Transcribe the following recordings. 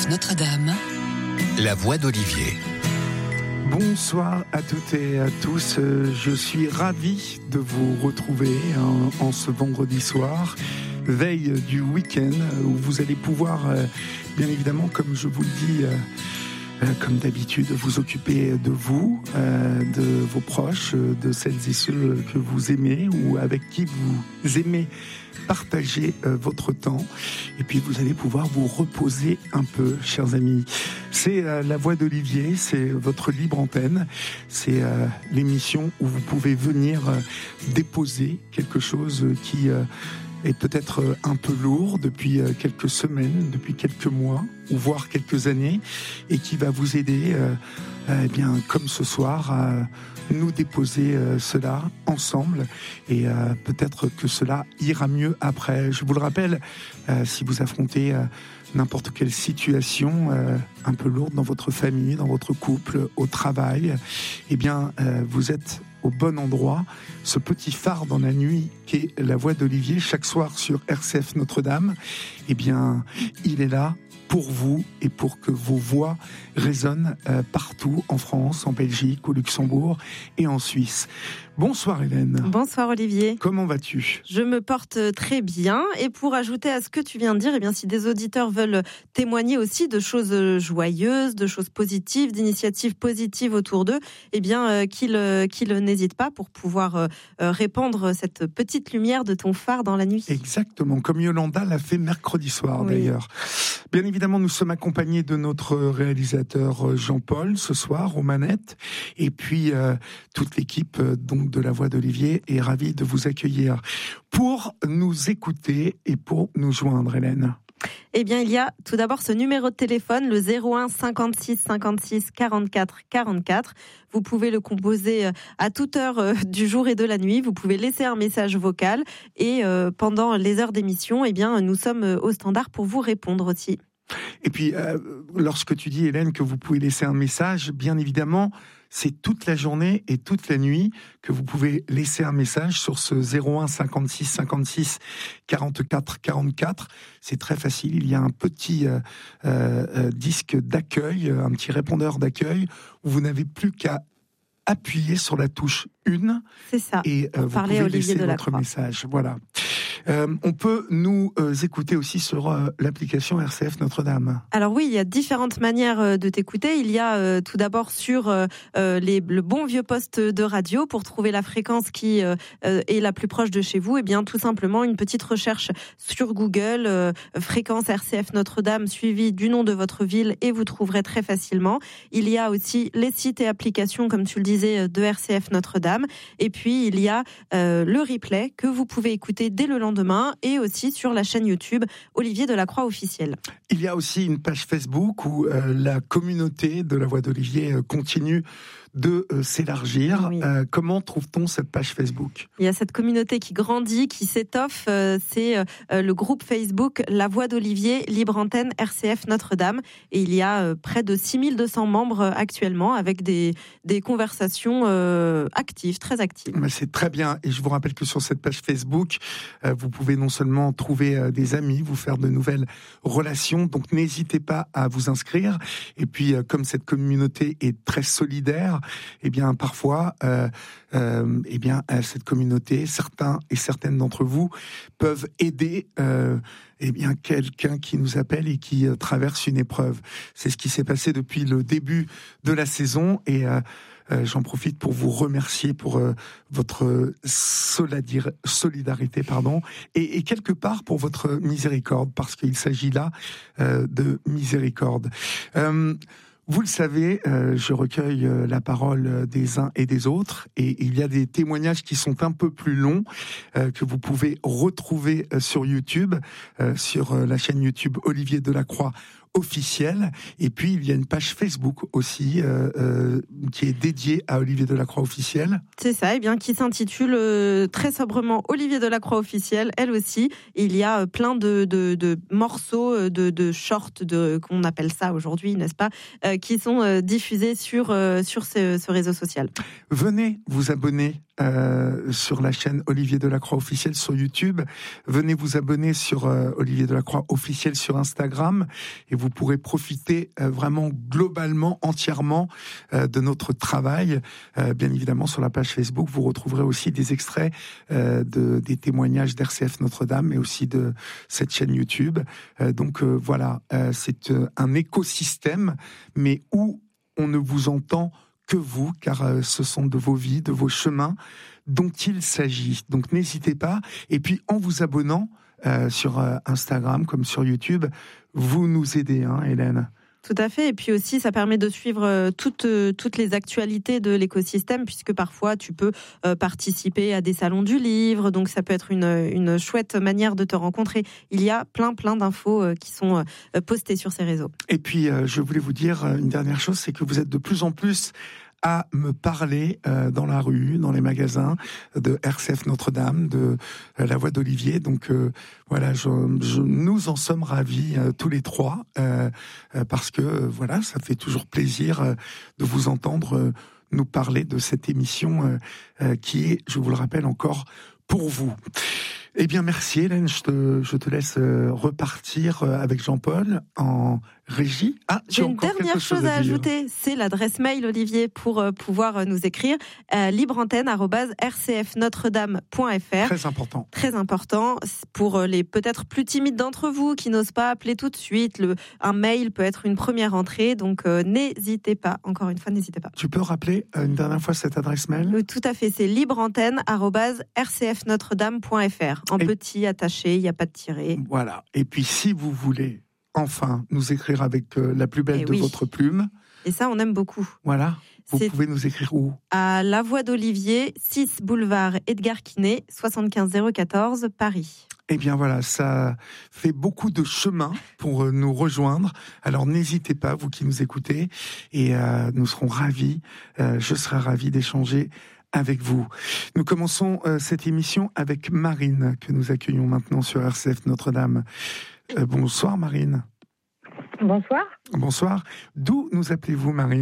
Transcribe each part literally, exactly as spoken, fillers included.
F Notre-Dame, la voix d'Olivier. Bonsoir à toutes et à tous, je suis ravi de vous retrouver en, en ce vendredi soir, veille du week-end, où vous allez pouvoir, bien évidemment, comme je vous le dis, comme d'habitude, vous occuper de vous, de vos proches, de celles et ceux que vous aimez ou avec qui vous aimez partager votre temps. Et puis vous allez pouvoir vous reposer un peu, chers amis. C'est euh, la voix d'Olivier, c'est votre libre antenne, c'est euh, l'émission où vous pouvez venir euh, déposer quelque chose qui euh, est peut-être un peu lourd depuis euh, quelques semaines, depuis quelques mois, ou voire quelques années, et qui va vous aider, euh, euh, eh bien, comme ce soir, à nous déposer euh, cela ensemble, et euh, peut-être que cela ira mieux après. Je vous le rappelle, euh, si vous affrontez euh, n'importe quelle situation euh, un peu lourde dans votre famille, dans votre couple, au travail, eh bien, euh, vous êtes au bon endroit. Ce petit phare dans la nuit qui est la voix d'Olivier, chaque soir sur R C F Notre-Dame, eh bien, il est là pour vous et pour que vos voix résonnent euh, partout en France, en Belgique, au Luxembourg et en Suisse. Bonsoir Hélène. Bonsoir Olivier. Comment vas-tu ? Je me porte très bien, et pour ajouter à ce que tu viens de dire, eh bien, si des auditeurs veulent témoigner aussi de choses joyeuses, de choses positives, d'initiatives positives autour d'eux, eh bien euh, qu'ils, euh, qu'ils n'hésitent pas pour pouvoir euh, répandre cette petite lumière de ton phare dans la nuit. Exactement, comme Yolanda l'a fait mercredi soir oui. D'ailleurs. Bien évidemment, nous sommes accompagnés de notre réalisateur Jean-Paul ce soir aux manettes, et puis euh, toute l'équipe euh, donc de la voix d'Olivier est ravie de vous accueillir pour nous écouter et pour nous joindre, Hélène. Eh bien, il y a tout d'abord ce numéro de téléphone, le zéro un cinquante-six cinquante-six quarante-quatre quarante-quatre. Vous pouvez le composer à toute heure du jour et de la nuit. Vous pouvez laisser un message vocal, et euh, pendant les heures d'émission, eh bien, nous sommes au standard pour vous répondre aussi. Et puis, euh, lorsque tu dis, Hélène, que vous pouvez laisser un message, bien évidemment, c'est toute la journée et toute la nuit que vous pouvez laisser un message sur ce zéro un cinquante-six cinquante-six quarante-quatre quarante-quatre. C'est très facile, il y a un petit euh, euh, disque d'accueil, un petit répondeur d'accueil, où vous n'avez plus qu'à appuyer sur la touche un. C'est ça, et euh, vous pouvez laisser votre message. Voilà. Euh, on peut nous euh, écouter aussi sur euh, l'application R C F Notre-Dame. Alors oui, il y a différentes manières de t'écouter. Il y a euh, tout d'abord sur euh, les, le bon vieux poste de radio pour trouver la fréquence qui euh, est la plus proche de chez vous. Et bien tout simplement une petite recherche sur Google, euh, fréquence R C F Notre-Dame suivie du nom de votre ville, et vous trouverez très facilement. Il y a aussi les sites et applications, comme tu le disais, de R C F Notre-Dame. Et puis il y a euh, le replay que vous pouvez écouter dès le lendemain, et aussi sur la chaîne YouTube Olivier Delacroix officiel. Il y a aussi une page Facebook où euh, la communauté de la voix d'Olivier euh, continue de euh, s'élargir. Oui. Euh, comment trouve-t-on cette page Facebook ? Il y a cette communauté qui grandit, qui s'étoffe. Euh, c'est euh, le groupe Facebook La Voix d'Olivier, Libre Antenne R C F Notre-Dame. Et il y a euh, près de six mille deux cents membres euh, actuellement, avec des, des conversations euh, actives, très actives. Mais c'est très bien. Et je vous rappelle que sur cette page Facebook, euh, vous pouvez non seulement trouver euh, des amis, vous faire de nouvelles relations. Donc n'hésitez pas à vous inscrire. Et puis, euh, comme cette communauté est très solidaire, eh bien parfois, euh, euh, eh bien cette communauté, certains et certaines d'entre vous peuvent aider euh, eh bien quelqu'un qui nous appelle et qui euh, traverse une épreuve. C'est ce qui s'est passé depuis le début de la saison, et euh, euh, j'en profite pour vous remercier pour euh, votre solidarité, solidarité pardon, et, et quelque part pour votre miséricorde, parce qu'il s'agit là euh, de miséricorde. Euh, Vous le savez, euh, je recueille euh, la parole des uns et des autres, et il y a des témoignages qui sont un peu plus longs, euh, que vous pouvez retrouver euh, sur YouTube, euh, sur euh, la chaîne YouTube Olivier Delacroix officiel. Et puis il y a une page Facebook aussi euh, euh, qui est dédiée à Olivier Delacroix officiel. C'est ça, et bien qui s'intitule euh, très sobrement Olivier Delacroix officiel, elle aussi. Et il y a euh, plein de, de, de morceaux, de, de shorts, de, qu'on appelle ça aujourd'hui, n'est-ce pas, euh, qui sont euh, diffusés sur, euh, sur ce, ce réseau social. Venez vous abonner euh, sur la chaîne Olivier Delacroix officiel sur YouTube. Venez vous abonner sur euh, Olivier Delacroix officiel sur Instagram et vous pourrez profiter euh, vraiment globalement, entièrement euh, de notre travail. Euh, bien évidemment, sur la page Facebook, vous retrouverez aussi des extraits euh, de, des témoignages d'R C F Notre-Dame, mais aussi de cette chaîne YouTube. Euh, donc euh, voilà, euh, c'est euh, un écosystème, mais où on ne vous entend que vous, car euh, ce sont de vos vies, de vos chemins dont il s'agit. Donc n'hésitez pas. Et puis en vous abonnant euh, sur euh, Instagram comme sur YouTube, vous nous aidez, hein, Hélène. Tout à fait. Et puis aussi, ça permet de suivre toutes, toutes les actualités de l'écosystème, puisque parfois, tu peux participer à des salons du livre. Donc, ça peut être une, une chouette manière de te rencontrer. Il y a plein, plein d'infos qui sont postées sur ces réseaux. Et puis, je voulais vous dire une dernière chose, c'est que vous êtes de plus en plus à me parler euh, dans la rue, dans les magasins de R C F Notre-Dame, de euh, la Voix d'Olivier. Donc euh, voilà, je, je, nous en sommes ravis euh, tous les trois euh, euh, parce que euh, voilà, ça fait toujours plaisir euh, de vous entendre euh, nous parler de cette émission euh, euh, qui est, je vous le rappelle encore, pour vous. Eh bien, merci Hélène, je te, je te laisse repartir avec Jean-Paul en régie. Ah, j'ai une dernière chose à, à ajouter, c'est l'adresse mail, Olivier, pour pouvoir nous écrire, euh, libreantenne arobase r c f notre dame point f r. Très important. Très important, pour les peut-être plus timides d'entre vous qui n'osent pas appeler tout de suite, le, un mail peut être une première entrée, donc euh, n'hésitez pas, encore une fois, n'hésitez pas. Tu peux rappeler une dernière fois cette adresse mail ? Oui, tout à fait, c'est libreantenne arobase r c f notre dame point f r. En et petit, attaché, il n'y a pas de tiret. Voilà. Et puis, si vous voulez, enfin, nous écrire avec euh, la plus belle et de oui. votre plume. Et ça, on aime beaucoup. Voilà. Vous C'est pouvez nous écrire où ? À La Voix d'Olivier, six boulevard Edgar Quinet, soixante-quinze zéro quatorze, Paris. Eh bien voilà, ça fait beaucoup de chemin pour nous rejoindre. Alors n'hésitez pas, vous qui nous écoutez, et euh, nous serons ravis, euh, je serai ravi d'échanger avec vous. Nous commençons euh, cette émission avec Marine, que nous accueillons maintenant sur R C F Notre-Dame. Euh, bonsoir Marine. Bonsoir. Bonsoir. D'où nous appelez-vous Marine ?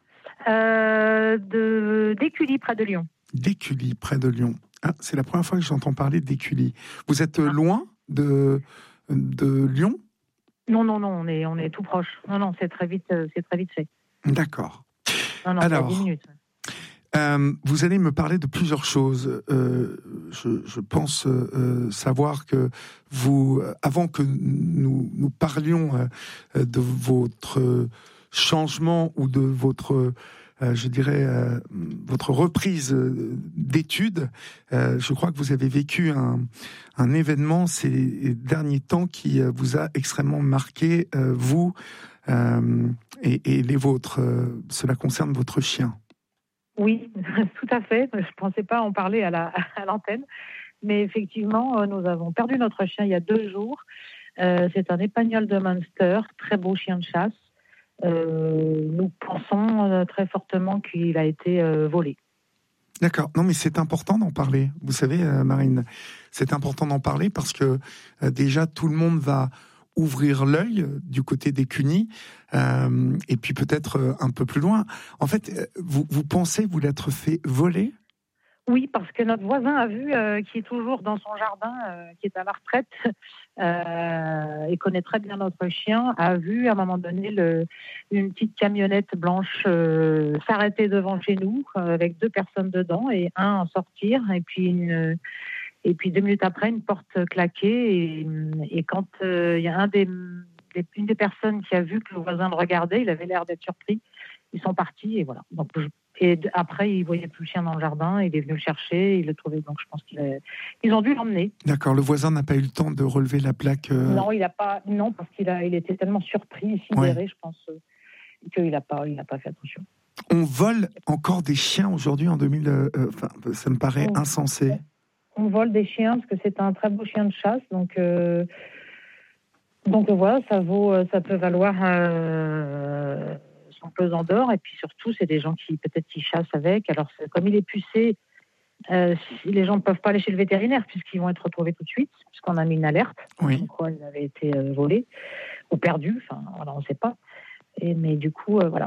euh, de, d'Écully, près de Lyon. D'Écully, près de Lyon. Ah, c'est la première fois que j'entends parler d'Écully. Vous êtes ah. loin de, de Lyon ? Non, non, non, on est, on est tout proche. Non, non, c'est très vite, c'est très vite fait. D'accord. Non, non, Alors, dix minutes. Euh, vous allez me parler de plusieurs choses. Euh, je, je pense euh, savoir que vous, avant que nous, nous parlions euh, de votre changement ou de votre, euh, je dirais, euh, votre reprise d'études, euh, je crois que vous avez vécu un, un événement ces derniers temps qui vous a extrêmement marqué, euh, vous euh, et, et les vôtres. Euh, cela concerne votre chien. Oui, tout à fait. Je ne pensais pas en parler à, la, à l'antenne. Mais effectivement, nous avons perdu notre chien il y a deux jours. Euh, c'est un Épagneul de Munster, très beau chien de chasse. Euh, nous pensons euh, très fortement qu'il a été euh, volé. D'accord. Non, mais c'est important d'en parler. Vous savez, euh, Marine, c'est important d'en parler parce que euh, déjà, tout le monde va ouvrir l'œil du côté des Cuny, euh, et puis peut-être euh, un peu plus loin. En fait, vous, vous pensez vous l'être fait voler ? Oui, parce que notre voisin a vu, euh, qui est toujours dans son jardin, euh, qui est à la retraite, euh, et connaît très bien notre chien, a vu à un moment donné le, une petite camionnette blanche euh, s'arrêter devant chez nous, euh, avec deux personnes dedans, et un en sortir, et puis une... Et puis deux minutes après, une porte claquée. Et, et quand il euh, y a un des, des, une des personnes qui a vu que le voisin le regardait, il avait l'air d'être surpris. Ils sont partis et voilà. Donc, je, et après, il voyait plus le chien dans le jardin. Il est venu le chercher. Il l'a trouvé. Donc, je pense qu'ils ont dû l'emmener. D'accord. Le voisin n'a pas eu le temps de relever la plaque. Euh... Non, il a pas. Non, parce qu'il a. Il était tellement surpris, sidéré, ouais. Je pense, euh, qu'il n'a pas. Il n'a pas fait attention. On vole encore des chiens aujourd'hui en deux mille. Euh, enfin, ça me paraît on, insensé. On vole des chiens parce que c'est un très beau chien de chasse, donc euh, donc voilà, ça vaut, ça peut valoir euh, son pesant d'or. Et puis surtout, c'est des gens qui peut-être qui chassent avec. Alors comme il est pucé, euh, les gens ne peuvent pas aller chez le vétérinaire puisqu'ils vont être retrouvés tout de suite, puisqu'on a mis une alerte, oui. Comme quoi il avait été euh, volé ou perdu. Enfin voilà, on ne sait pas. Et mais du coup, euh, voilà.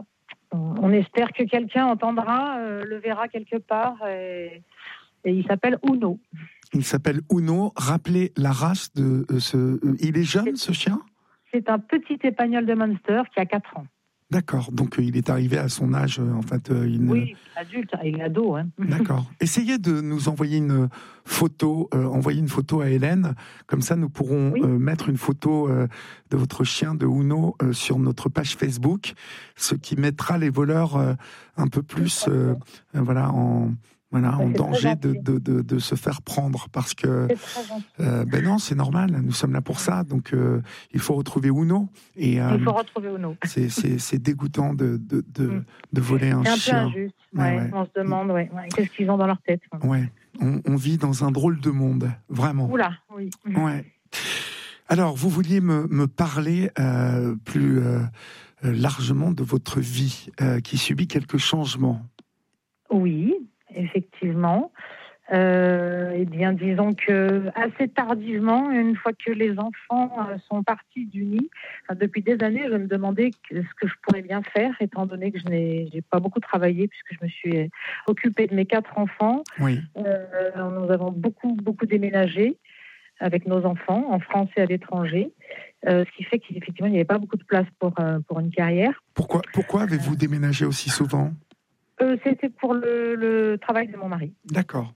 on espère que quelqu'un entendra, euh, le verra quelque part. Et, et il s'appelle Uno. Il s'appelle Uno. Rappelez la race de euh, ce. Euh, il est jeune, ce chien ? C'est un petit épagnol de Munster qui a quatre ans. D'accord, donc euh, il est arrivé à son âge, euh, en fait. Euh, il Oui, adulte, il est ado. Hein. D'accord. Essayez de nous envoyer une photo, euh, envoyer une photo à Hélène, comme ça nous pourrons oui. euh, mettre une photo euh, de votre chien de Uno euh, sur notre page Facebook, ce qui mettra les voleurs euh, un peu plus, euh, euh, voilà, en Voilà, en danger de, de, de, de se faire prendre, parce que euh, ben non, c'est normal, nous sommes là pour ça, donc euh, il faut retrouver Uno. Et, euh, il faut retrouver Uno. C'est, c'est, c'est dégoûtant de, de, de, mm. de voler un chien. C'est un peu injuste, ouais, ouais, ouais. On se demande ouais, ouais, qu'est-ce qu'ils ont dans leur tête. Ouais. On, on vit dans un drôle de monde, vraiment. Oula, oui. Ouais. Alors, vous vouliez me, me parler euh, plus euh, largement de votre vie euh, qui subit quelques changements. Oui. Effectivement. Euh, eh bien, disons que assez tardivement, une fois que les enfants euh, sont partis du nid, enfin, depuis des années, je me demandais ce que je pourrais bien faire, étant donné que je n'ai j'ai pas beaucoup travaillé, puisque je me suis occupée de mes quatre enfants. Oui. Euh, nous avons beaucoup, beaucoup déménagé avec nos enfants, en France et à l'étranger, euh, ce qui fait qu'effectivement, il n'y avait pas beaucoup de place pour, euh, pour une carrière. Pourquoi, pourquoi avez-vous déménagé aussi souvent ? Euh, c'était pour le, le travail de mon mari. D'accord.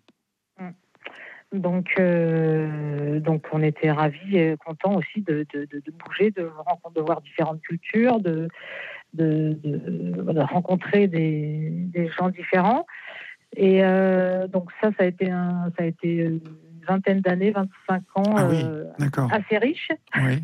Donc, euh, donc on était ravis et contents aussi de, de, de, de bouger, de, de voir différentes cultures, de, de, de, de rencontrer des, des gens différents. Et euh, donc ça, ça a été un, ça a été une vingtaine d'années, vingt-cinq ans, ah oui, euh, d'accord. assez riche. Oui.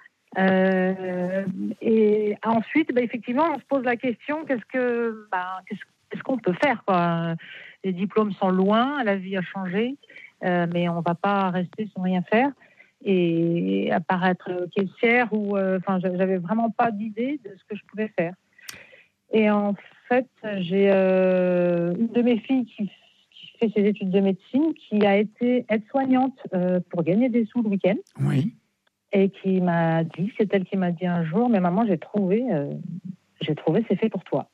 Euh, et ensuite, bah, effectivement, on se pose la question qu'est-ce que, bah, qu'est-ce, qu'est-ce qu'on peut faire, quoi. Les diplômes sont loin, la vie a changé, euh, mais on ne va pas rester sans rien faire. Et apparaître caissière, ou, enfin, euh, j'avais vraiment pas d'idée de ce que je pouvais faire. Et en fait, j'ai euh, une de mes filles qui, qui fait ses études de médecine, qui a été aide-soignante euh, pour gagner des sous le week-end. Oui. Et qui m'a dit, c'est elle qui m'a dit un jour, mais maman, j'ai trouvé, euh, j'ai trouvé, c'est fait pour toi.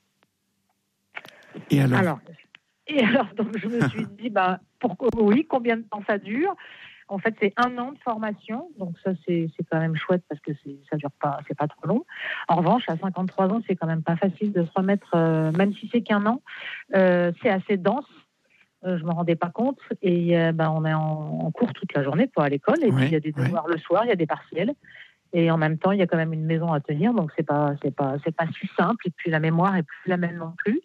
Et alors, alors Et alors, donc, je me suis dit, bah, pourquoi, oui, combien de temps ça dure ? En fait, c'est un an de formation, donc ça, c'est, c'est quand même chouette parce que c'est, ça dure pas, c'est pas trop long. En revanche, à cinquante-trois ans, c'est quand même pas facile de se remettre, euh, même si c'est qu'un an, euh, c'est assez dense. Euh, je me rendais pas compte, et euh, ben, on est en, en cours toute la journée pour aller à l'école, et oui, puis il y a des devoirs oui. le soir, il y a des partiels, et en même temps, il y a quand même une maison à tenir, donc c'est pas, c'est pas, c'est pas si simple, et puis la mémoire est plus la même non plus.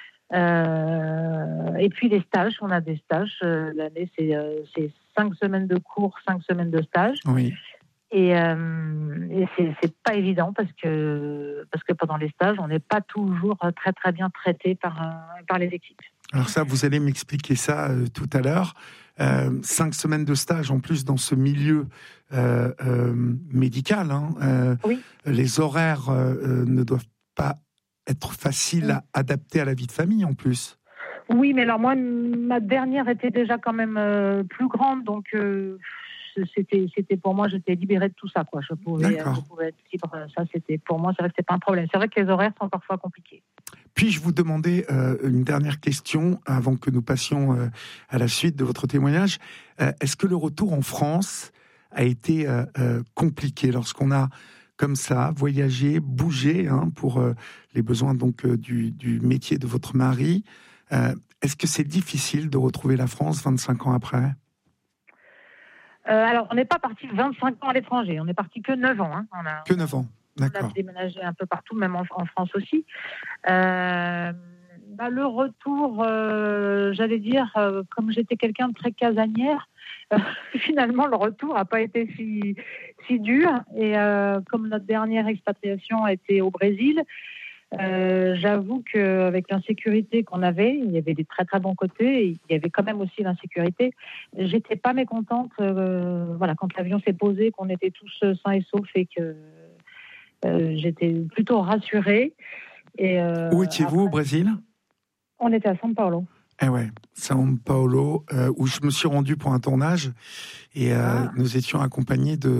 Euh, et puis les stages, on a des stages. Euh, l'année, c'est, euh, c'est cinq semaines de cours, cinq semaines de stage. Oui. Et, euh, et c'est, c'est pas évident parce que parce que pendant les stages, on n'est pas toujours très très bien traité par euh, par les équipes. Alors ça, vous allez m'expliquer ça euh, tout à l'heure. Euh, cinq semaines de stage en plus dans ce milieu euh, euh, médical. Hein, euh, oui. Les horaires euh, ne doivent pas être facile à adapter à la vie de famille en plus. Oui, mais alors moi, ma dernière était déjà quand même euh, plus grande, donc euh, c'était, c'était pour moi, j'étais libérée de tout ça, quoi. Je pouvais, je pouvais être libre. Ça, c'était pour moi, c'est vrai que c'est pas un problème. C'est vrai que les horaires sont parfois compliqués. Puis-je vous demander euh, une dernière question avant que nous passions euh, à la suite de votre témoignage. Euh, est-ce que le retour en France a été euh, euh, compliqué lorsqu'on a comme ça, voyager, bouger hein, pour euh, les besoins donc euh, du, du métier de votre mari. Euh, est-ce que c'est difficile de retrouver la France vingt-cinq ans après ? euh, Alors, on n'est pas parti vingt-cinq ans à l'étranger. On n'est parti que neuf ans. Hein. On a, que neuf ans, d'accord. On a déménagé un peu partout, même en, en France aussi. Euh, bah, le retour, euh, j'allais dire, euh, comme j'étais quelqu'un de très casanière, euh, finalement, le retour n'a pas été si, si dur. Et euh, comme notre dernière expatriation a été au Brésil, euh, j'avoue qu'avec l'insécurité qu'on avait, il y avait des très très bons côtés, et il y avait quand même aussi l'insécurité. J'étais pas mécontente, euh, voilà, quand l'avion s'est posé, qu'on était tous sains et saufs, et que euh, j'étais plutôt rassurée. Et, euh, Où étiez-vous après, au Brésil ? On était à São Paulo. Eh ouais, São Paulo, euh, où je me suis rendu pour un tournage, et euh, ah. nous étions accompagnés de,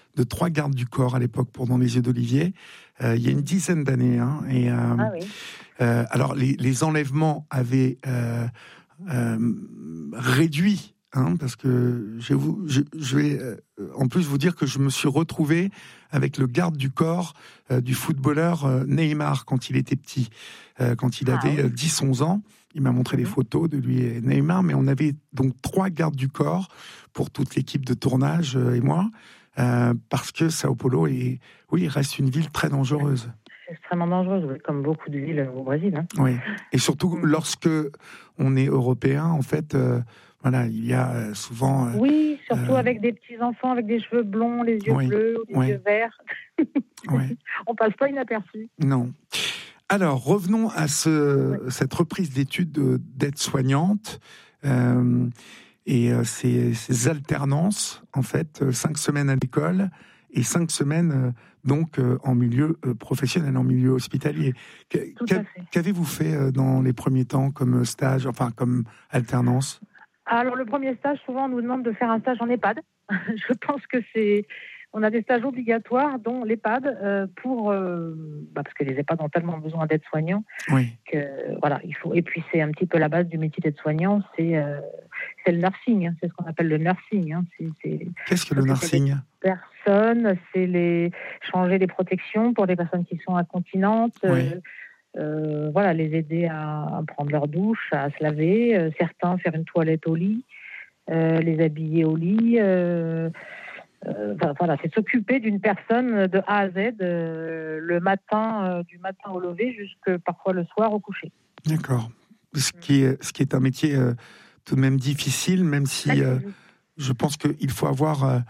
de trois gardes du corps à l'époque pour Dans les yeux d'Olivier, euh, il y a une dizaine d'années. Hein, et, euh, Ah oui. euh, alors, les, les enlèvements avaient euh, euh, réduit. Hein, parce que je, vous, je, je vais euh, en plus vous dire que je me suis retrouvé avec le garde du corps euh, du footballeur euh, Neymar quand il était petit, euh, quand il Ah, avait oui. euh, dix onze ans. Il m'a montré Mhm. les photos de lui et Neymar, mais on avait donc trois gardes du corps pour toute l'équipe de tournage euh, et moi, euh, parce que Sao Paulo est, oui, reste une ville très dangereuse. C'est extrêmement dangereux, oui, comme beaucoup de villes au Brésil. Hein. Oui, et surtout Mhm. lorsque on est européen, en fait, euh, voilà, il y a euh, souvent. Euh, Oui, surtout euh, avec des petits enfants avec des cheveux blonds, les yeux Oui, bleus, ou les oui. yeux verts. ouais, On passe pas inaperçu. non. Alors, revenons à ce, cette reprise d'études de- d'aide-soignante euh, et euh, ces, ces alternances, en fait, euh, cinq semaines à l'école et cinq semaines euh, donc euh, en milieu euh, professionnel, en milieu hospitalier. Qu- Tout qu'a- à fait. Qu'avez-vous fait euh, dans les premiers temps comme stage, enfin comme alternance? Alors, le premier stage, souvent, on nous demande de faire un stage en EHPAD. Je pense que c'est... On a des stages obligatoires, dont l'EHPAD, euh, pour... euh, bah, parce que les EHPAD ont tellement besoin d'aides-soignants Oui, que, voilà, il faut... Et puis, c'est un petit peu la base du métier d'aide-soignant, c'est, euh, c'est le nursing. Hein. C'est ce qu'on appelle le nursing. Hein. C'est, c'est... qu'est-ce que le s'occuper des nursing? personnes, c'est les... changer les protections pour les personnes qui sont incontinentes, Oui. euh, euh, voilà, les aider à, à prendre leur douche, à se laver, euh, certains faire une toilette au lit, euh, les habiller au lit. Euh, euh, enfin, voilà, c'est s'occuper d'une personne de A à Z, euh, le matin, euh, du matin au lever, jusque parfois le soir au coucher. D'accord. Ce qui est, ce qui est un métier euh, tout de même difficile, même si euh, je pense qu'il faut avoir euh,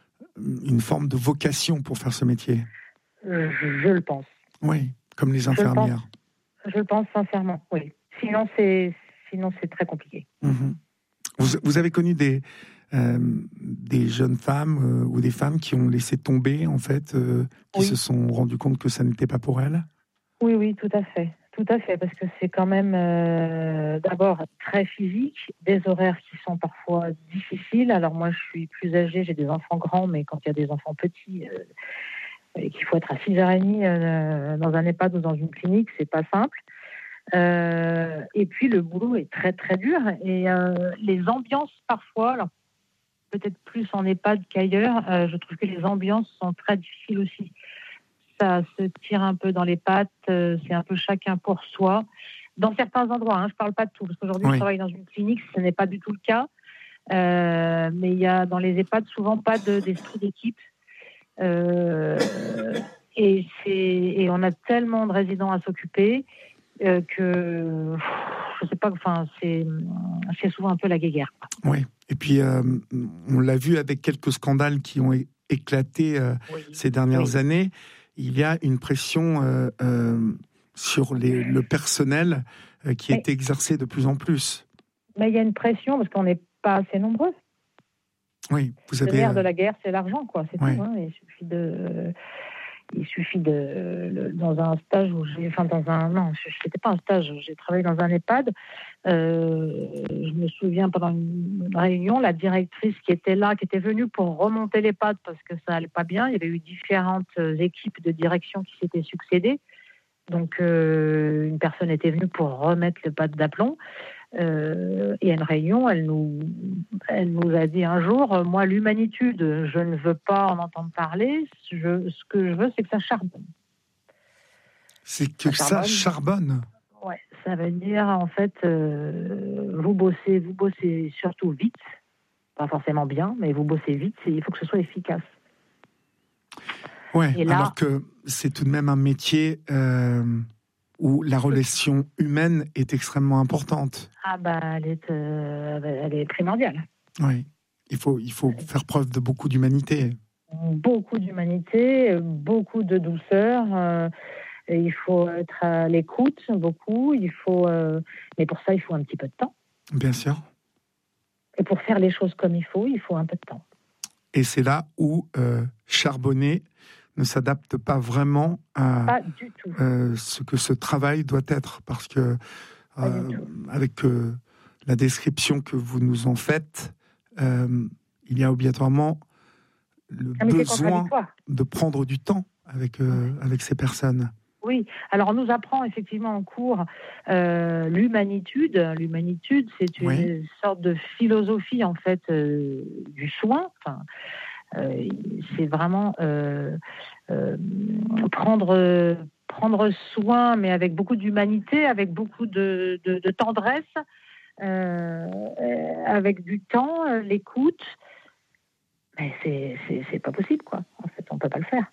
une forme de vocation pour faire ce métier. Euh, je, je le pense. Oui, comme les Je le pense. infirmières. Je le pense sincèrement, oui. Sinon, c'est, sinon, c'est très compliqué. Mhm. Vous, vous avez connu des, euh, des jeunes femmes euh, ou des femmes qui ont laissé tomber, en fait, euh, qui Oui. se sont rendues compte que ça n'était pas pour elles? Oui, oui, tout à fait. Tout à fait, parce que c'est quand même euh, d'abord très physique, des horaires qui sont parfois difficiles. Alors moi, je suis plus âgée, j'ai des enfants grands, mais quand il y a des enfants petits, euh, et qu'il faut être à six heures trente euh, dans un EHPAD ou dans une clinique, c'est pas simple. Euh, et puis le boulot est très très dur et euh, les ambiances parfois, alors peut-être plus en EHPAD qu'ailleurs, euh, je trouve que les ambiances sont très difficiles aussi. Ça se tire un peu dans les pattes, euh, c'est un peu chacun pour soi. Dans certains endroits, hein, je ne parle pas de tout, parce qu'aujourd'hui Oui. je travaille dans une clinique, ce n'est pas du tout le cas. Euh, mais il y a dans les EHPAD souvent pas de, d'esprit d'équipe. Euh, et, c'est, et on a tellement de résidents à s'occuper euh, que je sais pas, enfin c'est, c'est souvent un peu la guéguerre. Oui, et puis euh, on l'a vu avec quelques scandales qui ont é- éclaté euh, Oui. ces dernières Oui. années. Il y a une pression euh, euh, sur les, le personnel euh, qui Mais- est exercée de plus en plus. Mais il y a une pression parce qu'on n'est pas assez nombreux. Oui, vous Le avez. nerf euh, de la guerre, c'est l'argent, quoi. C'est Ouais. tout. Hein. Il suffit de, il suffit de, le- dans un stage où j'ai, enfin dans un, non, c'était pas un stage. J'ai travaillé dans un EHPAD. Euh, je me souviens pendant une réunion, la directrice qui était là, qui était venue pour remonter l'EHPAD parce que ça allait pas bien. Il y avait eu différentes équipes de direction qui s'étaient succédées. Donc euh, une personne était venue pour remettre l'EHPAD d'aplomb. Euh, et à une réunion, elle nous, elle nous a dit un jour, moi, l'humanitude, je ne veux pas en entendre parler. Je, ce que je veux, c'est que ça charbonne. C'est que Ça ça charbonne. charbonne. Ouais, ça veut dire, en fait, euh, vous bossez, vous bossez surtout vite, pas forcément bien, mais vous bossez vite. Et il faut que ce soit efficace. Ouais. Et là- Alors que c'est tout de même un métier euh, où la relation humaine est extrêmement importante. Ah bah, elle est, euh, elle est primordiale. Oui. Il faut, il faut faire preuve de beaucoup d'humanité. Beaucoup d'humanité, beaucoup de douceur. Euh, et il faut être à l'écoute, beaucoup. Il faut, euh, mais pour ça, il faut un petit peu de temps. Bien sûr. Et pour faire les choses comme il faut, il faut un peu de temps. Et c'est là où euh, charbonner ne s'adapte pas vraiment à Pas du tout. euh, ce que ce travail doit être. Parce que, Pas euh, du tout. avec euh, la description que vous nous en faites, euh, il y a obligatoirement le Ah, mais c'est besoin contradictoire. de prendre du temps avec, euh, avec ces personnes. Oui, alors on nous apprend effectivement en cours euh, l'humanitude. L'humanitude, c'est une Oui. sorte de philosophie en fait euh, du soin. Enfin, euh, c'est vraiment euh, euh, prendre euh, prendre soin, mais avec beaucoup d'humanité, avec beaucoup de, de, de tendresse, euh, avec du temps, euh, l'écoute. Mais c'est, c'est c'est pas possible, quoi. En fait, on peut pas le faire.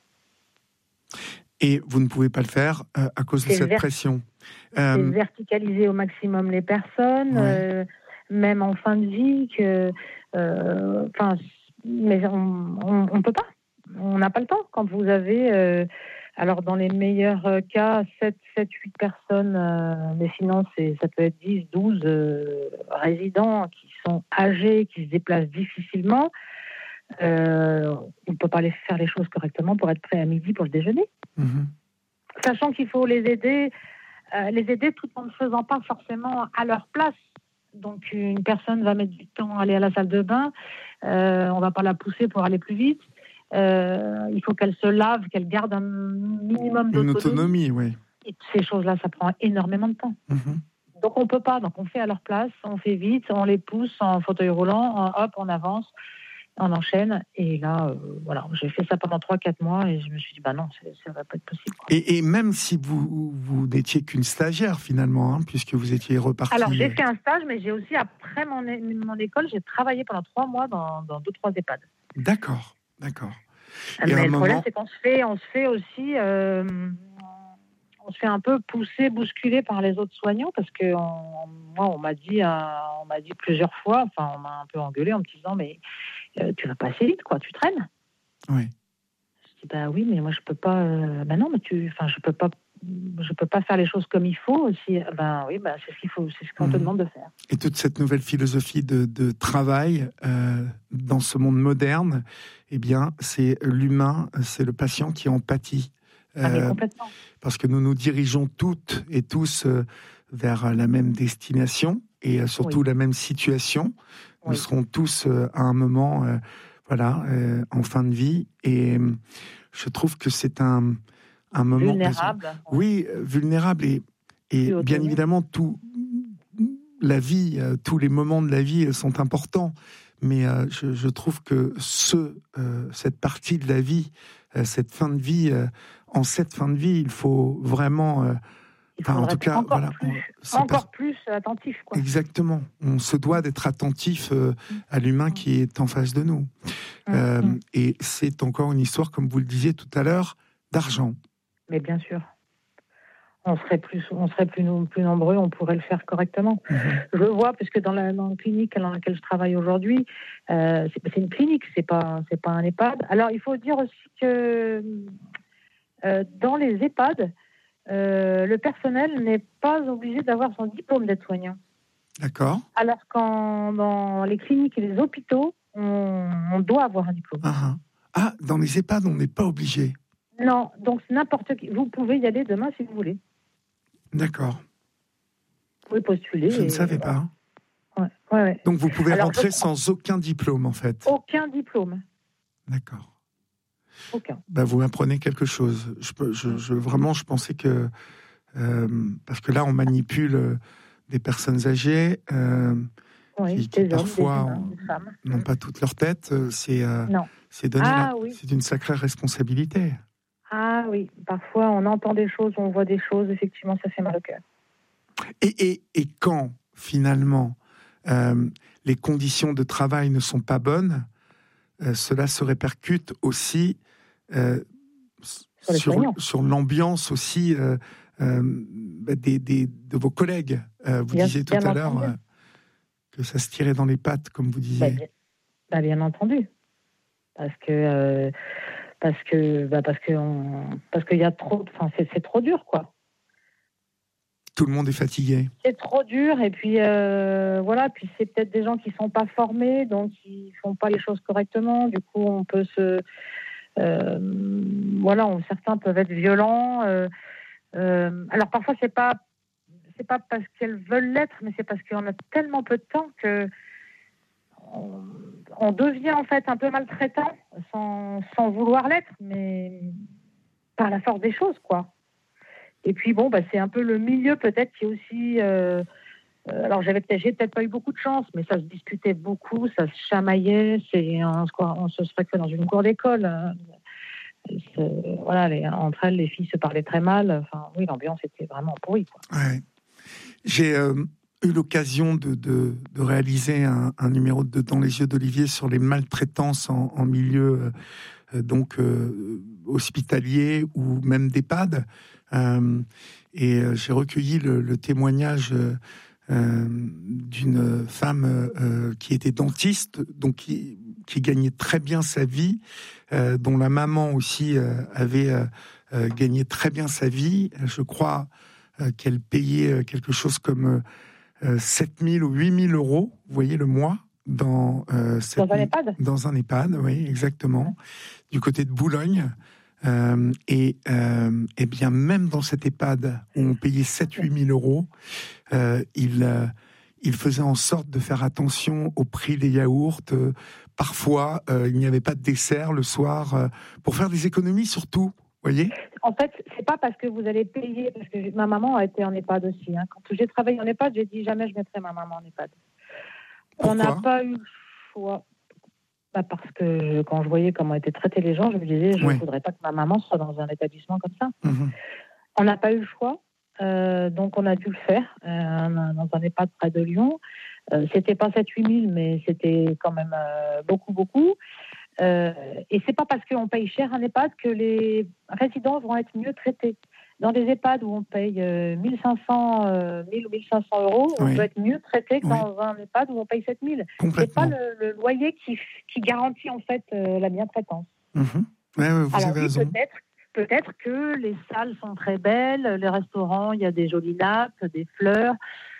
Et vous ne pouvez pas le faire euh, à cause de C'est cette ver- pression. C'est Euh, verticaliser au maximum les personnes, Ouais. euh, même en fin de vie. Que, euh, enfin, mais on, on, on peut pas. On n'a pas le temps. Quand vous avez, euh, alors dans les meilleurs cas, sept, huit personnes, euh, mais sinon c'est, ça peut être dix, douze euh, résidents qui sont âgés, qui se déplacent difficilement. Euh, on ne peut pas les faire les choses correctement pour être prêt à midi pour le déjeuner. mhm. Sachant qu'il faut les aider, euh, les aider tout en ne faisant pas forcément à leur place. Donc une personne va mettre du temps à aller à la salle de bain, euh, on ne va pas la pousser pour aller plus vite. Euh, il faut qu'elle se lave, qu'elle garde un minimum Une d'autonomie. autonomie, oui. Et ces choses-là, ça prend énormément de temps. Mhm. Donc on ne peut pas, donc on fait à leur place, on fait vite, on les pousse en fauteuil roulant, en, hop, on avance. On enchaîne, et là, euh, voilà, j'ai fait ça pendant trois quatre mois, et je me suis dit, bah non, c'est, ça va pas être possible, quoi. Et, et même si vous, vous n'étiez qu'une stagiaire, finalement, hein, puisque vous étiez repartie... Alors, j'ai fait un stage, mais j'ai aussi, après mon, é- mon école, j'ai travaillé pendant trois mois dans, dans deux, trois EHPAD. D'accord, d'accord. Et Mais à un le problème, moment- c'est qu'on se fait, on se fait aussi, euh, on se fait un peu pousser, bousculer par les autres soignants, parce que on- moi, on m'a dit, euh, on m'a dit plusieurs fois, enfin, on m'a un peu engueulé en me disant, mais euh, tu vas pas assez vite, quoi, tu traînes. Oui. Je dis, bah oui, mais moi, je peux pas, euh, bah non, mais tu, enfin, je peux pas, je peux pas faire les choses comme il faut aussi. Ben oui, bah, c'est ce qu'il faut, c'est ce qu'on te Mhm. demande de faire. Et toute cette nouvelle philosophie de, de travail euh, dans ce monde moderne, eh bien, c'est l'humain, c'est le patient qui en pâtit. Ah, mais Euh, complètement. parce que nous nous dirigeons toutes et tous euh, vers la même destination et euh, surtout Oui. la même situation. Nous Oui. serons tous euh, à un moment, euh, voilà, euh, en fin de vie. Et euh, je trouve que c'est un, un moment... Vulnérable. Oui, euh, vulnérable. Et, et Plus bien autonome. évidemment, tout, la vie, euh, tous les moments de la vie euh, sont importants. Mais euh, je, je trouve que ce, euh, cette partie de la vie, euh, cette fin de vie, euh, en cette fin de vie, il faut vraiment... euh, Il enfin, en faudrait tout cas, être encore voilà, plus, on- c'est encore pas- plus attentif, quoi. Exactement. On se doit d'être attentif euh, à l'humain qui est en face de nous. Hum, Euh, hum. et c'est encore une histoire, comme vous le disiez tout à l'heure, d'argent. Mais bien sûr. On serait plus, on serait plus, no- plus nombreux, on pourrait le faire correctement. Mhm. Je le vois, puisque dans la, dans la clinique dans laquelle je travaille aujourd'hui, euh, c'est, c'est une clinique, c'est pas, c'est pas un EHPAD. Alors, il faut dire aussi que euh, dans les EHPAD, euh, le personnel n'est pas obligé d'avoir son diplôme d'aide-soignant. D'accord. Alors qu'en dans les cliniques et les hôpitaux, on, on doit avoir un diplôme. Ah, ah. Ah, dans les EHPAD, on n'est pas obligé. Non, donc n'importe qui. Vous pouvez y aller demain si vous voulez. D'accord. Vous pouvez postuler. Je ne et- savais pas. Ouais, ouais, ouais. Donc vous pouvez Alors, rentrer je- sans aucun diplôme, en fait. Aucun diplôme. D'accord. Aucun. Bah, vous m'apprenez quelque chose. Je, peux- je, je- vraiment, je pensais que... euh, parce que là, on manipule euh, des personnes âgées euh, Oui, qui, qui des hommes, parfois des humains, des femmes. n'ont pas toute leur tête. Euh, C'est euh, Non. c'est donner Ah la- oui. c'est une sacrée responsabilité. Ah oui, parfois on entend des choses, on voit des choses, effectivement, ça fait mal au cœur. Et, et, et quand, finalement, euh, les conditions de travail ne sont pas bonnes, euh, cela se répercute aussi euh, Sur les sur, soignants. sur l'ambiance aussi euh, euh, bah, des, des- de vos collègues. Euh, vous Bien- disiez tout bien à l'heure entendu. euh, que ça se tirait dans les pattes, comme vous Bah, disiez. bien, bah, bien entendu. Parce que euh, parce que bah, parce que on- parce qu'il y a trop, enfin c'est, c'est trop dur, quoi. Tout le monde est fatigué. C'est trop dur, et puis euh, voilà, puis c'est peut-être des gens qui sont pas formés, donc ils font pas les choses correctement. Du coup, on peut se euh, voilà, on- certains peuvent être violents. euh, euh, alors parfois c'est pas c'est pas parce qu'elles veulent l'être, mais c'est parce qu'on a tellement peu de temps que on, on devient en fait un peu maltraitant sans, sans vouloir l'être, mais par la force des choses, quoi. Et puis bon, bah, c'est un peu le milieu peut-être qui est aussi... Euh, euh, alors j'avais peut-être, j'ai peut-être pas eu beaucoup de chance, mais ça se discutait beaucoup, ça se chamaillait, c'est, on, on se fréquentait dans une cour d'école. Hein. C'est, voilà, les, entre elles, les filles se parlaient très mal. Enfin, oui, l'ambiance était vraiment pourrie, quoi. Ouais. J'ai euh, eu l'occasion de, de, de réaliser un, un numéro de Dans les yeux d'Olivier sur les maltraitances en, en milieu euh, donc euh, hospitalier ou même d'EHPAD. Euh, et euh, j'ai recueilli le, le témoignage euh, euh, d'une femme euh, qui était dentiste, donc qui, qui gagnait très bien sa vie, euh, dont la maman aussi euh, avait euh, euh, gagné très bien sa vie. Je crois euh, qu'elle payait quelque chose comme euh, sept mille ou huit mille euros, vous voyez, le mois, dans, euh, cette, dans un EHPAD. Dans un EHPAD, oui, exactement, ouais. Du côté de Boulogne. Euh, et, euh, et bien, même dans cet EHPAD où on payait sept à huit mille euros, euh, il, euh, il faisait en sorte de faire attention au prix des yaourts. Euh, parfois, euh, il n'y avait pas de dessert le soir, euh, pour faire des économies surtout, voyez. En fait, c'est pas parce que vous allez payer, parce que ma maman a été en EHPAD aussi. Hein. Quand j'ai travaillé en EHPAD, j'ai dit jamais je mettrai ma maman en EHPAD. Pourquoi ? On n'a pas eu le choix. Bah parce que quand je voyais comment étaient traités les gens, je me disais, je ne oui. voudrais pas que ma maman soit dans un établissement comme ça. Mmh. On n'a pas eu le choix, euh, donc on a dû le faire euh, dans un EHPAD près de Lyon. Euh, c'était pas sept à huit mille, mais c'était quand même euh, beaucoup, beaucoup. Euh, et c'est pas parce qu'on paye cher un EHPAD que les résidents vont être mieux traités. Dans des EHPAD où on paye euh, mille cinq cents, euh, mille ou mille cinq cents euros, on oui. peut être mieux traité que oui. dans un EHPAD où on paye sept mille. C'est pas le, le loyer qui, qui garantit en fait euh, la bien-traitance. Mmh. Ouais, ouais, vous Alors avez oui, raison. Peut-être, peut-être que les salles sont très belles, les restaurants, il y a des jolies nappes, des fleurs.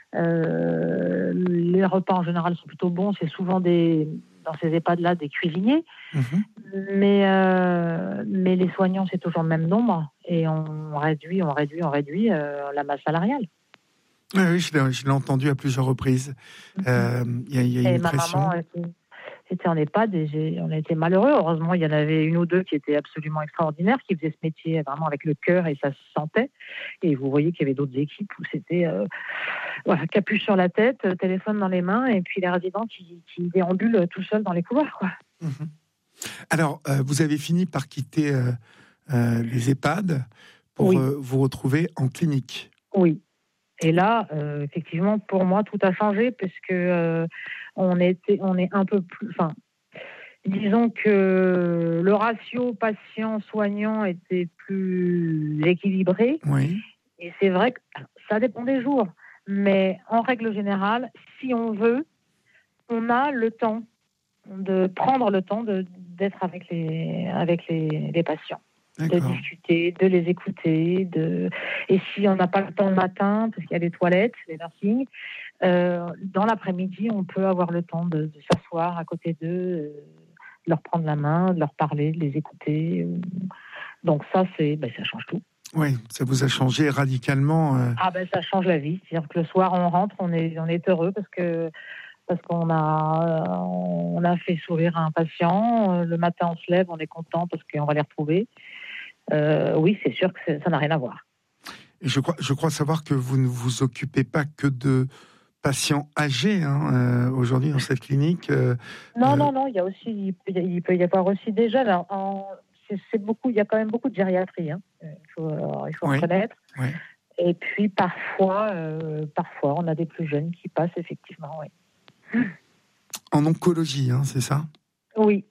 Euh, les repas en général sont plutôt bons. C'est souvent des... dans ces EHPAD-là, des cuisiniers. Mmh. Mais, euh, mais les soignants, c'est toujours le même nombre. Et on réduit, on réduit, on réduit euh, la masse salariale. Oui, oui, je l'ai, je l'ai entendu à plusieurs reprises. Il mmh. euh, y a, y a et une ma pression. Maman était, était en EHPAD et j'ai, on a été malheureux. Heureusement, il y en avait une ou deux qui étaient absolument extraordinaires, qui faisaient ce métier vraiment avec le cœur et ça se sentait. Et vous voyez qu'il y avait d'autres équipes où c'était... Euh, Voilà, capuche sur la tête, téléphone dans les mains, et puis les résidents qui, qui déambulent tout seuls dans les couloirs, quoi. Mmh. Alors, euh, vous avez fini par quitter euh, euh, les EHPAD pour oui. euh, vous retrouver en clinique. Oui. Et là, euh, effectivement, pour moi, tout a changé, puisque euh, on, était, on est un peu plus... Enfin, disons que le ratio patient-soignant était plus équilibré. Oui. Et c'est vrai que ça dépend des jours. Mais en règle générale, si on veut, on a le temps de prendre le temps de, d'être avec les, avec les, les patients, D'accord. de discuter, de les écouter. De... Et si on n'a pas le temps le matin, parce qu'il y a les toilettes, les nursing, euh, dans l'après-midi, on peut avoir le temps de, de s'asseoir à côté d'eux, euh, de leur prendre la main, de leur parler, de les écouter. Donc ça, c'est, ben, ça change tout. Oui, ça vous a changé radicalement. Euh... Ah ben ça change la vie. C'est-à-dire que le soir on rentre, on est on est heureux parce que parce qu'on a on a fait sourire un patient. Le matin on se lève, on est content parce qu'on va les retrouver. Euh, oui, c'est sûr que ça n'a rien à voir. Et je crois je crois savoir que vous ne vous occupez pas que de patients âgés hein, euh, aujourd'hui dans cette clinique. Euh, non euh... non non, il y a aussi il peut, il peut y avoir aussi des jeunes. Alors, en, c'est, c'est beaucoup, il y a quand même beaucoup de gériatrie. Hein. Il faut, alors, il faut oui. reconnaître. Oui. Et puis parfois, euh, parfois, on a des plus jeunes qui passent effectivement. Oui. En oncologie, hein, c'est ça ? Oui.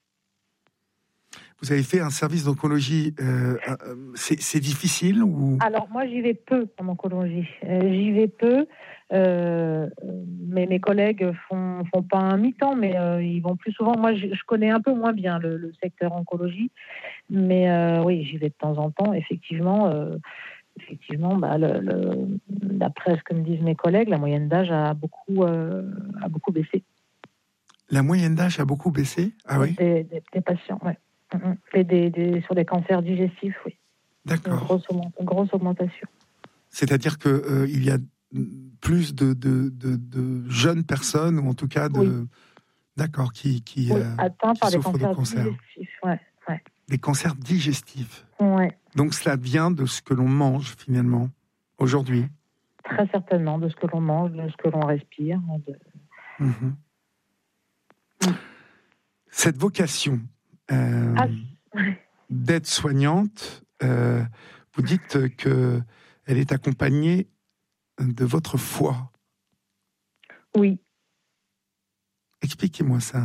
Vous avez fait un service d'oncologie. Euh, c'est, c'est difficile ou ? Alors moi, j'y vais peu en oncologie. Euh, j'y vais peu. Euh, mais mes collègues font font pas un mi-temps, mais euh, ils vont plus souvent. Moi, je, je connais un peu moins bien le, le secteur oncologie, mais euh, oui, j'y vais de temps en temps. Effectivement, euh, effectivement, bah, le, le, d'après ce que me disent mes collègues, la moyenne d'âge a beaucoup euh, a beaucoup baissé. La moyenne d'âge a beaucoup baissé ? Ah oui. Des, des, des patients, oui. Et des, des, sur des cancers digestifs, oui. D'accord. Une grosse, une grosse augmentation. C'est-à-dire qu'il euh, y a plus de, de, de, de jeunes personnes, ou en tout cas de, oui. D'accord, qui, qui, oui, euh, atteint qui par des souffrent de cancers cancer. digestifs. Ouais, ouais. Des cancers digestifs. Ouais. Donc cela vient de ce que l'on mange finalement aujourd'hui. Très certainement, de ce que l'on mange, de ce que l'on respire. De... Mmh. Cette vocation euh, Ah. d'aide-soignante, euh, vous dites qu'elle est accompagnée de votre foi. Oui. Expliquez-moi ça.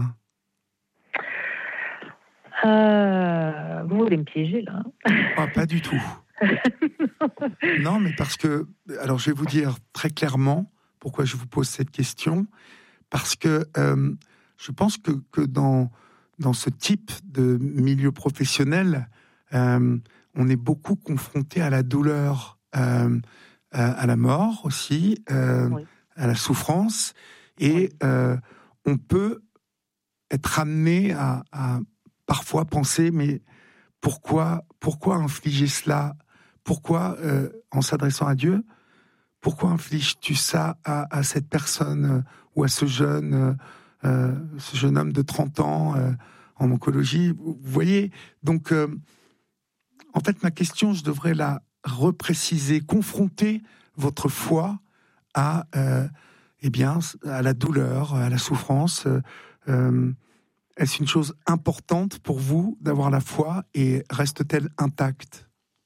Euh, vous voulez me piéger, là? Ah, pas du tout. Non, mais parce que... Alors, je vais vous dire très clairement pourquoi je vous pose cette question. Parce que euh, je pense que, que dans, dans ce type de milieu professionnel, euh, on est beaucoup confronté à la douleur, euh, à, à la mort aussi, euh, oui. à la souffrance. Et oui. euh, on peut être amené à, à parfois penser, mais pourquoi, pourquoi infliger cela? Pourquoi, euh, en s'adressant à Dieu, pourquoi infliges-tu ça à, à cette personne euh, ou à ce jeune, euh, ce jeune homme de trente ans euh, en oncologie? Vous voyez, donc, euh, en fait, ma question, je devrais la repréciser, confronter votre foi à, euh, eh bien, à la douleur, à la souffrance. Euh, est-ce une chose importante pour vous d'avoir la foi et reste-t-elle intacte?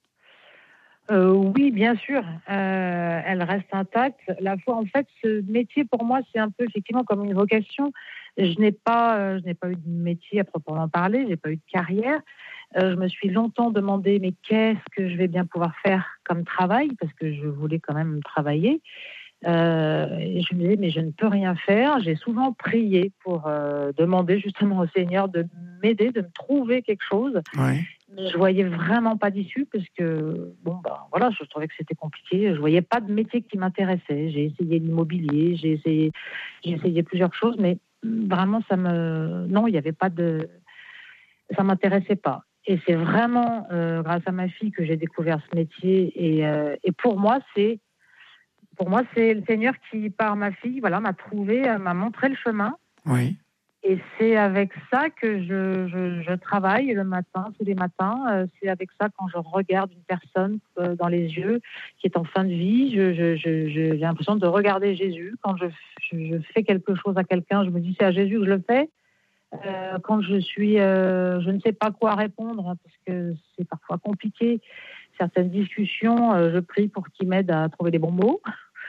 Euh, oui, bien sûr, euh, elle reste intacte. La foi, en fait, ce métier pour moi, c'est un peu effectivement comme une vocation. Je n'ai pas, euh, je n'ai pas eu de métier à proprement parler, j'ai pas eu de carrière. Euh, je me suis longtemps demandé, mais qu'est-ce que je vais bien pouvoir faire comme travail, parce que je voulais quand même travailler. Euh, et je me disais, mais je ne peux rien faire. J'ai souvent prié pour euh, demander justement au Seigneur de m'aider, de me trouver quelque chose. Ouais. Mais je voyais vraiment pas d'issue parce que bon ben voilà, je trouvais que c'était compliqué. Je voyais pas de métier qui m'intéressait. J'ai essayé l'immobilier, j'ai essayé, j'ai essayé plusieurs choses, mais vraiment ça me, non, il y avait pas de, ça m'intéressait pas. Et c'est vraiment euh, grâce à ma fille que j'ai découvert ce métier. Et, euh, et pour moi, c'est, pour moi, c'est le Seigneur qui, par ma fille, voilà, m'a trouvé, m'a montré le chemin. Oui. Et c'est avec ça que je, je, je travaille le matin, tous les matins. Euh, c'est avec ça quand je regarde une personne euh, dans les yeux qui est en fin de vie. Je, je, je, je, j'ai l'impression de regarder Jésus. Quand je, je, je fais quelque chose à quelqu'un, je me dis c'est à Jésus que je le fais. Euh, quand je suis, euh, je ne sais pas quoi répondre hein, parce que c'est parfois compliqué. Certaines discussions, euh, je prie pour qu'il m'aide à trouver les bons mots.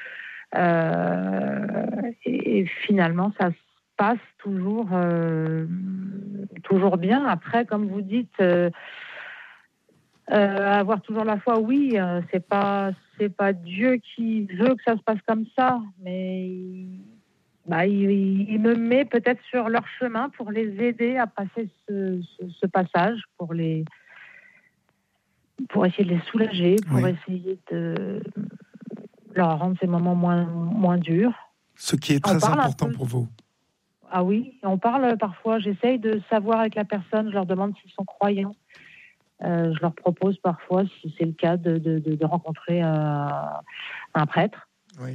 Euh, et, et finalement, ça passe toujours, euh, toujours bien. Après, comme vous dites, euh, euh, avoir toujours la foi, oui, euh, c'est pas, c'est pas Dieu qui veut que ça se passe comme ça, mais bah, il, il me met peut-être sur leur chemin pour les aider à passer ce, ce, ce passage, pour les, pour essayer de les soulager, pour oui. essayer de leur rendre ces moments moins, moins durs. Ce qui est très important pour vous. Ah oui, on parle parfois, j'essaye de savoir avec la personne, je leur demande s'ils sont croyants. Euh, je leur propose parfois, si c'est le cas, de, de, de, de rencontrer euh, un prêtre. Oui.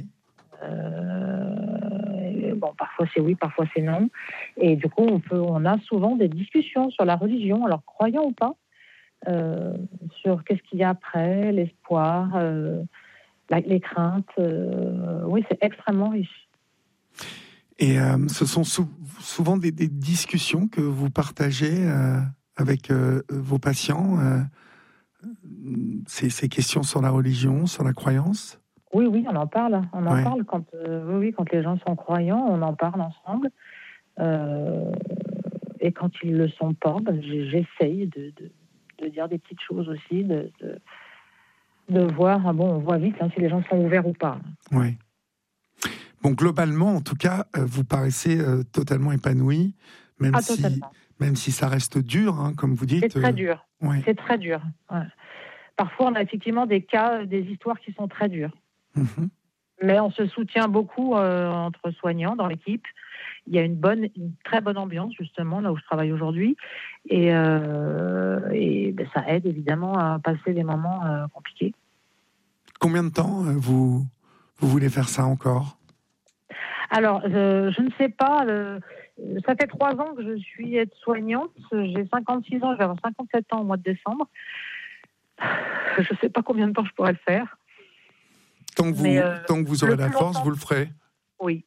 Euh, bon, parfois c'est oui, parfois c'est non. Et du coup, on, peut, on a souvent des discussions sur la religion, alors croyant ou pas, euh, sur qu'est-ce qu'il y a après, l'espoir, euh, la, les craintes. Euh, oui, c'est extrêmement riche. Et euh, ce sont sou- souvent des, des discussions que vous partagez euh, avec euh, vos patients, euh, ces, ces questions sur la religion, sur la croyance? Oui, oui, on en parle. On en ouais. parle quand, euh, oui, oui, quand les gens sont croyants, on en parle ensemble. Euh, et quand ils le sont pas, ben, j'essaye de, de, de dire des petites choses aussi, de, de, de voir. Ah bon, on voit vite hein, si les gens sont ouverts ou pas. Oui. Bon, globalement, en tout cas, vous paraissez euh, totalement épanoui, même ah, si, totalement. même si ça reste dur, hein, comme vous dites. C'est très dur. Euh, ouais. C'est très dur. Ouais. Parfois, on a effectivement des cas, des histoires qui sont très dures. Mm-hmm. Mais on se soutient beaucoup euh, entre soignants dans l'équipe. Il y a une bonne, une très bonne ambiance justement là où je travaille aujourd'hui, et, euh, et ben, ça aide évidemment à passer des moments euh, compliqués. Combien de temps euh, vous vous voulez faire ça encore? Alors, euh, je ne sais pas. Euh, ça fait trois ans que je suis aide-soignante. J'ai cinquante-six ans, je vais avoir cinquante-sept ans au mois de décembre. Je ne sais pas combien de temps je pourrais le faire. Tant que vous, Mais, euh, tant que vous aurez le la plus force, longtemps- vous le ferez. Oui,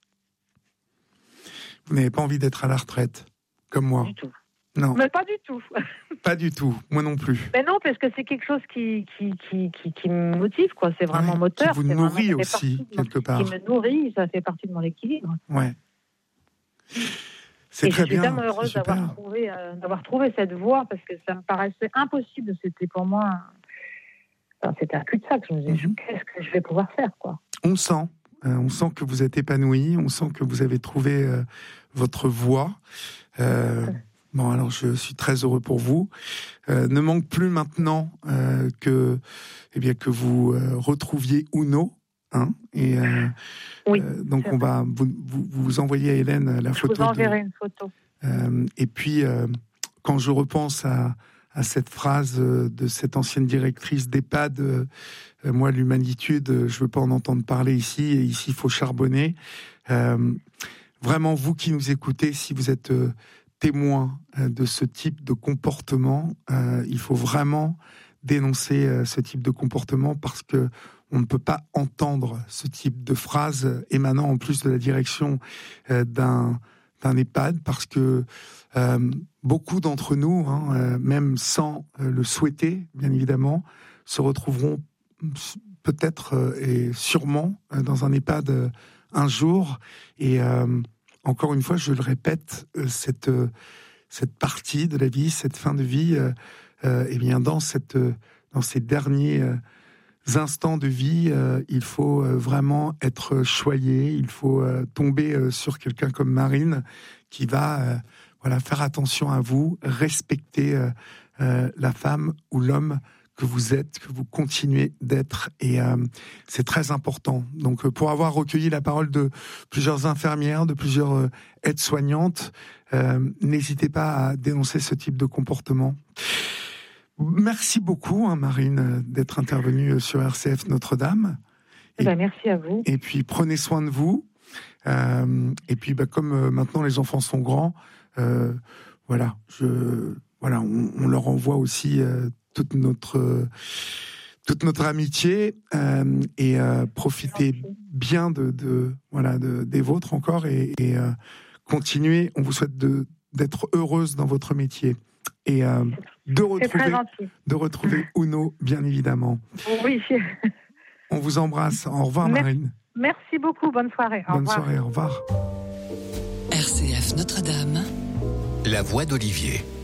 Vous n'avez pas envie d'être à la retraite, comme moi. du tout. Non, Mais pas du tout. pas du tout. Moi non plus. Mais non, parce que c'est quelque chose qui, qui, qui, qui, qui me motive, quoi. C'est vraiment Ouais, moteur. qui vous c'est vraiment- nourrit ça fait aussi, partie de mon- quelque part. Qui me nourrit, ça fait partie de mon équilibre. Ouais. C'est Et très je suis bien. tellement heureuse c'est super. d'avoir trouvé, euh, d'avoir trouvé cette voie, parce que ça me paraissait impossible. C'était pour moi... Enfin, c'était un cul-de-sac. Je me disais, Mhm. qu'est-ce que je vais pouvoir faire, quoi. On sent. Euh, on sent que vous êtes épanoui. On sent que vous avez trouvé euh, votre voie. Euh, bon, alors je suis très heureux pour vous. Euh, ne manque plus maintenant euh, que, eh bien, que vous euh, retrouviez Uno. Hein, et euh, Oui, euh, donc c'est on va vous, vous, vous envoyer à Hélène la Je photo. vous enverrai une photo. De, euh, et puis euh, quand je repense à, à cette phrase euh, de cette ancienne directrice d'EHPAD, euh, euh, moi l'humanitude, euh, je veux pas en entendre parler ici. Et ici il faut charbonner. Euh, vraiment vous qui nous écoutez, si vous êtes euh, témoin euh, de ce type de comportement, euh, il faut vraiment dénoncer euh, ce type de comportement parce que on ne peut pas entendre ce type de phrase émanant en plus de la direction euh, d'un, d'un EHPAD parce que euh, beaucoup d'entre nous, hein, euh, même sans euh, le souhaiter, bien évidemment, se retrouveront peut-être euh, et sûrement euh, dans un EHPAD euh, un jour. Et euh, encore une fois, je le répète, euh, cette, euh, cette partie de la vie, cette fin de vie, euh, euh, eh bien, dans, cette, euh, dans ces derniers... Euh, instants de vie, euh, il faut euh, vraiment être choyé, il faut euh, tomber euh, sur quelqu'un comme Marine qui va euh, voilà, faire attention à vous, respecter euh, euh, la femme ou l'homme que vous êtes, que vous continuez d'être. Et euh, c'est très important. Donc, euh, pour avoir recueilli la parole de plusieurs infirmières, de plusieurs euh, aides-soignantes, euh, n'hésitez pas à dénoncer ce type de comportement. Merci beaucoup, hein, Marine, d'être intervenue sur R C F Notre-Dame. Eh ben, merci à vous. Et puis, prenez soin de vous. Euh, et puis, bah, comme euh, maintenant les enfants sont grands, euh, voilà, je, voilà, on, on leur envoie aussi euh, toute notre, euh, toute notre amitié euh, et euh, profitez bien de, de, voilà, de, des vôtres encore et, et euh, continuez. On vous souhaite de, d'être heureuse dans votre métier. Et euh, de retrouver, de retrouver Uno, bien évidemment. Oui. On vous embrasse. Au revoir, Merci. Marine. Merci beaucoup. Bonne soirée. Au Bonne revoir. soirée. Au revoir. R C F Notre-Dame. La voix d'Olivier.